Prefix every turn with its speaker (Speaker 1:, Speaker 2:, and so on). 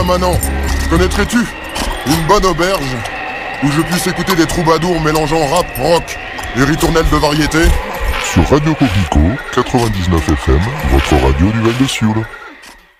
Speaker 1: Tiens, Manon, connaîtrais-tu une bonne auberge où je puisse écouter des troubadours mélangeant rap, rock et ritournelles de variété?
Speaker 2: Sur Radio Coquelicot, 99 FM, votre radio du Val de Sioule.